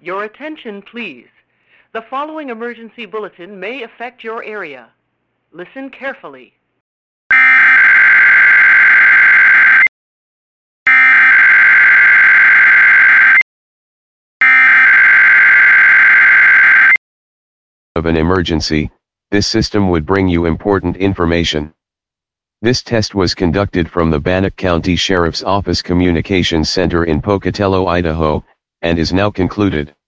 Your attention, please. The following emergency bulletin may affect your area. Listen carefully. Of an emergency, this system would bring you important information. This test was conducted from the Bannock County Sheriff's Office Communications Center in Pocatello, Idaho, and is now concluded.